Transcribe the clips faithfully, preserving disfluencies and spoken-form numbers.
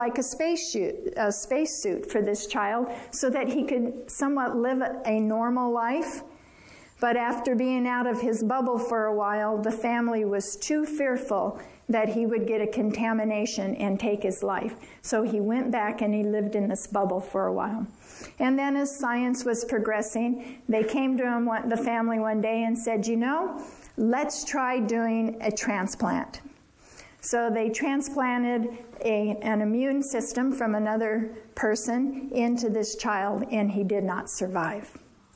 like a spacesuit, a spacesuit for this child so that he could somewhat live a normal life. But after being out of his bubble for a while, the family was too fearful that he would get a contamination and take his life. So he went back and he lived in this bubble for a while. And then as science was progressing, they came to him, the family one day, and said, you know, let's try doing a transplant. So they transplanted a, an immune system from another person into this child, and he did not survive.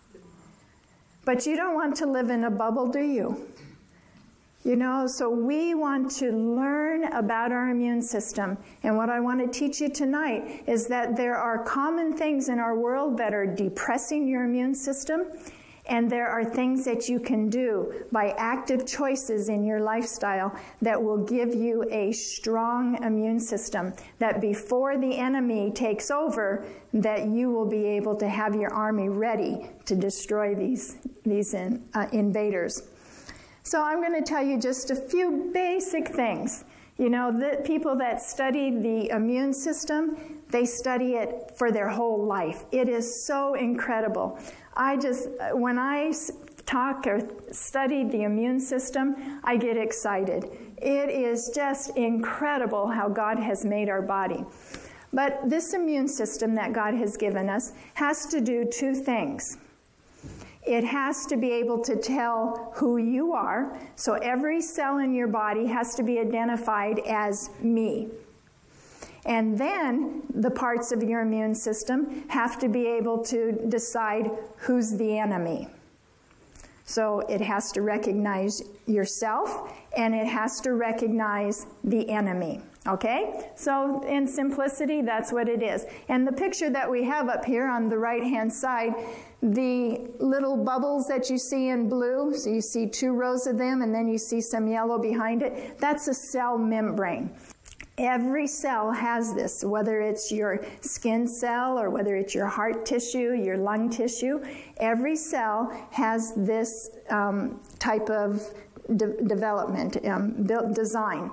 But you don't want to live in a bubble, do you? You know, so we want to learn about our immune system. And what I want to teach you tonight is that there are common things in our world that are depressing your immune system. And there are things that you can do by active choices in your lifestyle that will give you a strong immune system, that before the enemy takes over, that you will be able to have your army ready to destroy these, these in, uh, invaders. So I'm going to tell you just a few basic things. You know, the people that study the immune system, they study it for their whole life. It is so incredible. I just, when I talk or study the immune system, I get excited. It is just incredible how God has made our body. But this immune system that God has given us has to do two things. It has to be able to tell who you are. So every cell in your body has to be identified as me. And then the parts of your immune system have to be able to decide who's the enemy. So it has to recognize yourself, and it has to recognize the enemy. Okay? So in simplicity, that's what it is. And the picture that we have up here on the right-hand side, the little bubbles that you see in blue, so you see two rows of them, and then you see some yellow behind it, that's a cell membrane. Every cell has this, whether it's your skin cell or whether it's your heart tissue, your lung tissue. Every cell has this um, type of de development, um, built design.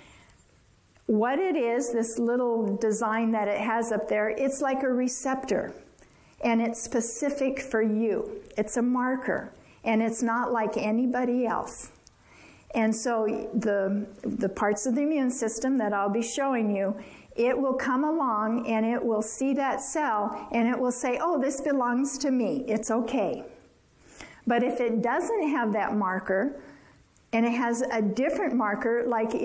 What it is, this little design that it has up there, it's like a receptor, and it's specific for you. It's a marker, and it's not like anybody else. And so the, the parts of the immune system that I'll be showing you, it will come along and it will see that cell and it will say, oh, this belongs to me. It's okay. But if it doesn't have that marker and it has a different marker, like